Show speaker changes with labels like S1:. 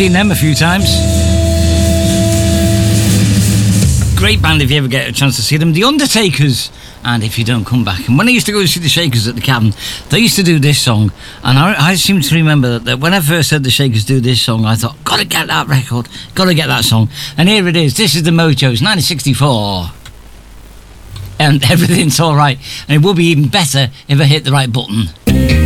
S1: seen them a few times. Great band if you ever get a chance to see them. The Undertakers, and If You Don't Come Back. And when I used to go to see the Shakers at the Cavern, they used to do this song, and I seem to remember that when I first heard the Shakers do this song, I thought, gotta get that record, gotta get that song. And here it is. This is the Mojos, 1964. And everything's all right, and it will be even better if I hit the right button.